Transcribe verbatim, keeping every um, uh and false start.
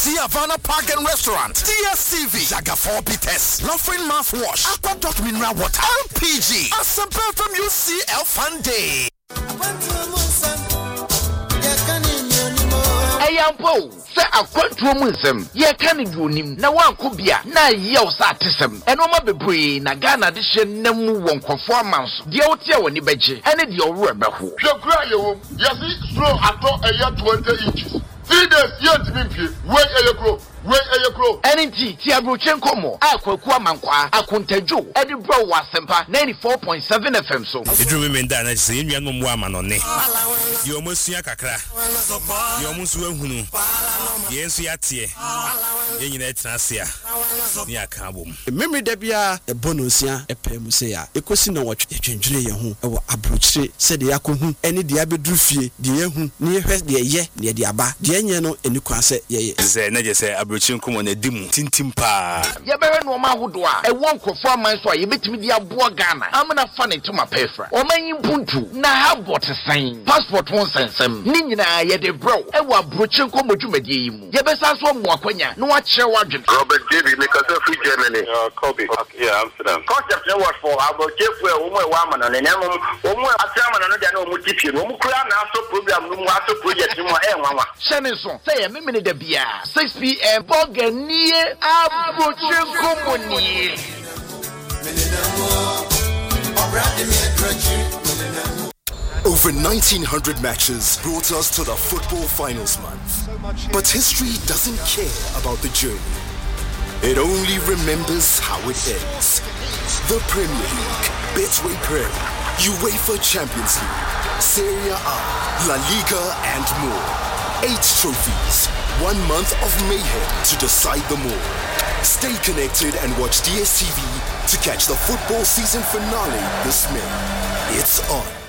C Havana Park and Restaurant, D S T V, Jaga four Bites, Laughing Mouthwash, Aqua Dot Mineral Water, L P G, Asempa from U C L Fun Day. Ayampo, say a quantum wisdom, ye can you nim, na one could be a na years artism, and no matter brain, na Ghana edition, no one conformance, the Otia when you beji, and it your rubber who. Your cry, you see, slow at all a year twenty inches. Three days, yet to be wait a year grow. Wait a grow. Any tea, Tiabrochenko mo, Aqua Mankwa, Akuntejo, Eddie Bro was Sempa, ninety-four point seven F M. So, if you remember that, I say, young woman on it. You almost see a cacra. You almost will who. Yes, we are here. You need Tracia. Near Kabum. Memory debia, a bonusia, a pemusea, a question of what you change your home, a brooch, said the Akuhu, any diabedrufi, the Yahu, near her, the ye, near the Abba, the Anyano, and you can say, yes, I never say, Abruchin come on a dim, tintimpa. Yaberan Woma Hudwa, a one conformance, so you bet me the Abua Ghana. I'm not funny to my paper. Or my Buntu, now have what a sign. Passport won't send some. Nina, yet a bro, and what Bruchin come to Medium. Yabesas one Wakwanya, no watch your wagon. Robert David, make us a free Germany. Uh, Kobe. Yeah, Amsterdam. Concept no word for about Jeff, where woman, woman, and then woman, a chairman, and no multitude. Woman, also program, no more project, no more. Shannon, say a minute the beer, six p m. Boganier, Abruchin Company. Over nineteen hundred matches brought us to the football finals month. But history doesn't care about the journey. It only remembers how it ends. The Premier League, Betway Premier, UEFA Champions League, Serie A, La Liga, and more. Eight trophies, one month of mayhem to decide them all. Stay connected and watch D S T V to catch the football season finale this May. It's on.